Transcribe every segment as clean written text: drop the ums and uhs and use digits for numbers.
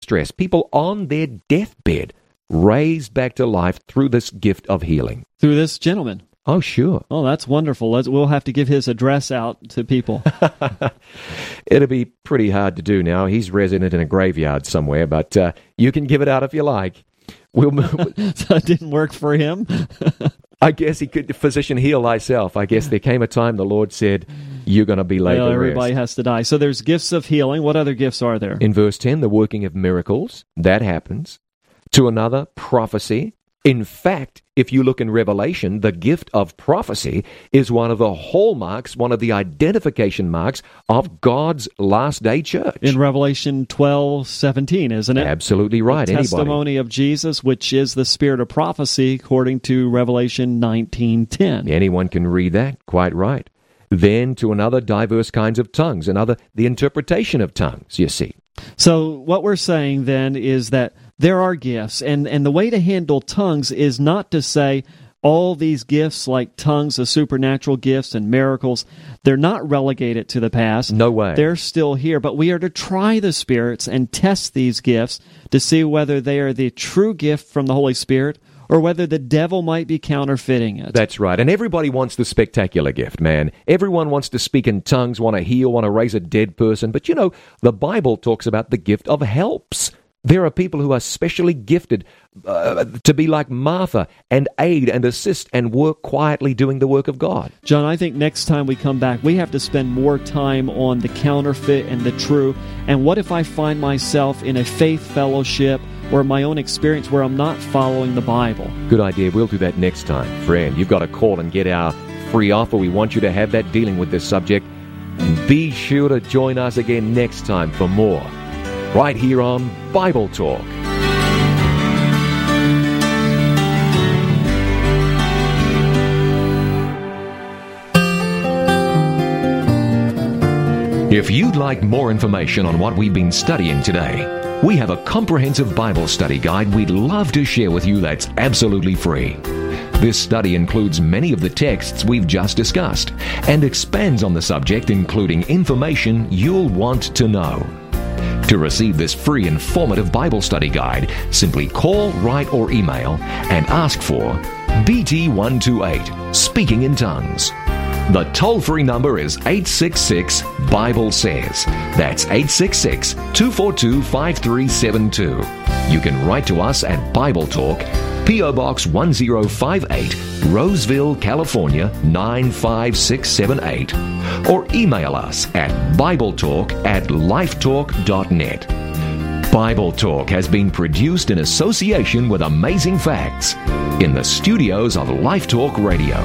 distress, people on their deathbed, raised back to life through this gift of healing. Through this gentleman. Oh, sure. Oh, that's wonderful. We'll have to give his address out to people. It'll be pretty hard to do now. He's resident in a graveyard somewhere, but you can give it out if you like. So it didn't work for him? I guess he could, physician, heal thyself. I guess there came a time the Lord said, you're going to be laid to rest. Everybody has to die. So there's gifts of healing. What other gifts are there? In verse 10, the working of miracles. That happens. To another, prophecy. In fact, if you look in Revelation, the gift of prophecy is one of the hallmarks, one of the identification marks of God's last day church. In Revelation 12:17, isn't it? Absolutely right. The testimony of Jesus, which is the spirit of prophecy, according to Revelation 19:10. Anyone can read that, quite right. Then to another, diverse kinds of tongues, another, the interpretation of tongues, you see. So what we're saying then is that there are gifts, and the way to handle tongues is not to say all these gifts like tongues, the supernatural gifts and miracles, they're not relegated to the past. No way. They're still here, but we are to try the spirits and test these gifts to see whether they are the true gift from the Holy Spirit or whether the devil might be counterfeiting it. That's right. And everybody wants the spectacular gift, man. Everyone wants to speak in tongues, want to heal, want to raise a dead person. But you know, the Bible talks about the gift of helps. There are people who are specially gifted to be like Martha and aid and assist and work quietly doing the work of God. John, I think next time we come back, we have to spend more time on the counterfeit and the true. And what if I find myself in a faith fellowship or my own experience where I'm not following the Bible? Good idea. We'll do that next time. Friend, you've got to call and get our free offer. We want you to have that dealing with this subject. And be sure to join us again next time for more, right here on Bible Talk. If you'd like more information on what we've been studying today, we have a comprehensive Bible study guide we'd love to share with you that's absolutely free. This study includes many of the texts we've just discussed and expands on the subject, including information you'll want to know. To receive this free informative Bible study guide, simply call, write, or email and ask for BT128, Speaking in Tongues. The toll-free number is 866-BIBLE-SAYS. That's 866-242-5372. You can write to us at Bible Talk, P.O. Box 1058, Roseville, California 95678. Or email us at BibleTalk@lifetalk.net. Bible Talk has been produced in association with Amazing Facts in the studios of Life Talk Radio.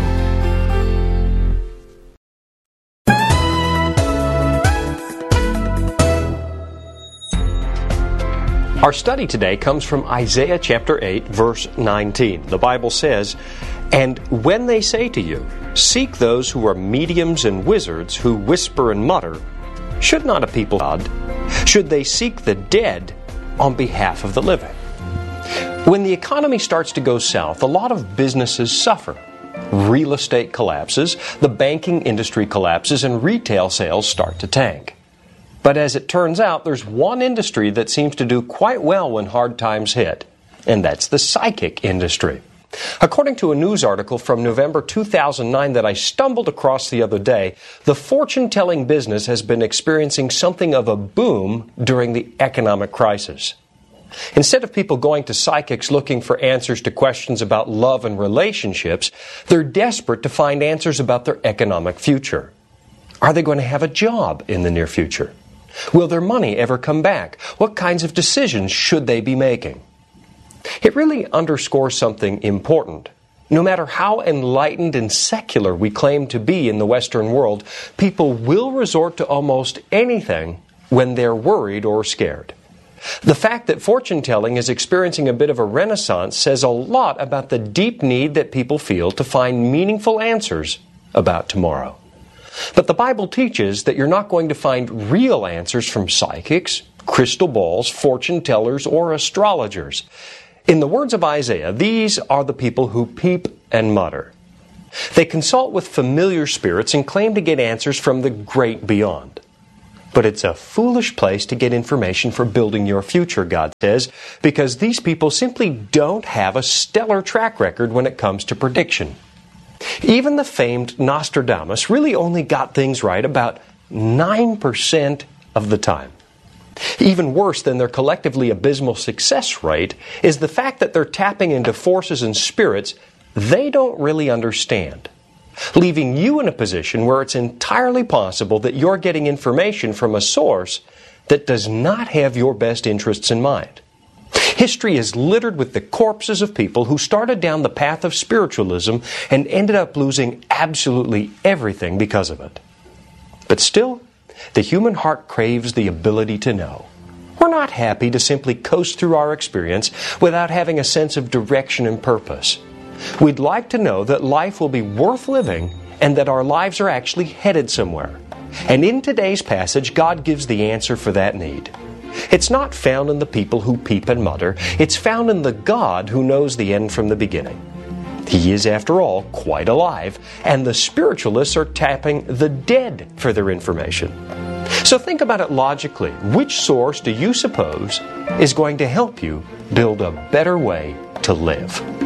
Our study today comes from Isaiah chapter 8, verse 19. The Bible says, "And when they say to you, 'Seek those who are mediums and wizards who whisper and mutter,' should not a people God? Should they seek the dead on behalf of the living?" When the economy starts to go south, a lot of businesses suffer. Real estate collapses, the banking industry collapses, and retail sales start to tank. But as it turns out, there's one industry that seems to do quite well when hard times hit, and that's the psychic industry. According to a news article from November 2009 that I stumbled across the other day, the fortune-telling business has been experiencing something of a boom during the economic crisis. Instead of people going to psychics looking for answers to questions about love and relationships, they're desperate to find answers about their economic future. Are they going to have a job in the near future? Will their money ever come back? What kinds of decisions should they be making? It really underscores something important. No matter how enlightened and secular we claim to be in the Western world, people will resort to almost anything when they're worried or scared. The fact that fortune-telling is experiencing a bit of a renaissance says a lot about the deep need that people feel to find meaningful answers about tomorrow. But the Bible teaches that you're not going to find real answers from psychics, crystal balls, fortune tellers, or astrologers. In the words of Isaiah, these are the people who peep and mutter. They consult with familiar spirits and claim to get answers from the great beyond. But it's a foolish place to get information for building your future, God says, because these people simply don't have a stellar track record when it comes to prediction. Even the famed Nostradamus really only got things right about 9% of the time. Even worse than their collectively abysmal success rate is the fact that they're tapping into forces and spirits they don't really understand, leaving you in a position where it's entirely possible that you're getting information from a source that does not have your best interests in mind. History is littered with the corpses of people who started down the path of spiritualism and ended up losing absolutely everything because of it. But still, the human heart craves the ability to know. We're not happy to simply coast through our experience without having a sense of direction and purpose. We'd like to know that life will be worth living and that our lives are actually headed somewhere. And in today's passage, God gives the answer for that need. It's not found in the people who peep and mutter. It's found in the God who knows the end from the beginning. He is, after all, quite alive, and the spiritualists are tapping the dead for their information. So think about it logically. Which source do you suppose is going to help you build a better way to live?